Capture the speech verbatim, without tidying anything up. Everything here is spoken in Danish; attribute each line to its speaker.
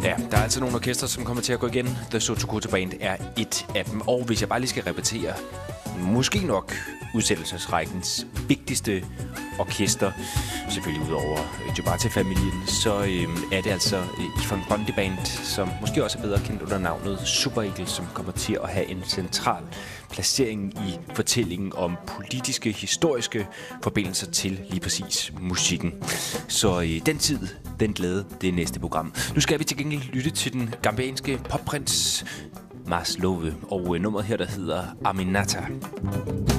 Speaker 1: Ja, der er altså nogle orkester, som kommer til at gå igen. The Sotokota Band er et af dem. Og hvis jeg bare lige skal repetere, måske nok udsættelsesrækkens vigtigste orkester, selvfølgelig udover Jubarte-familien, så øh, er det altså øh, Ifan Bondi Band, som måske også er bedre kendt under navnet Super Eagles, som kommer til at have en central placering i fortællingen om politiske, historiske forbindelser til lige præcis musikken. Så øh, den tid, den glæde, det er næste program. Nu skal vi til gengæld lytte til den gambianske popprins Mars Love, og øh, nummeret her, der hedder Aminata.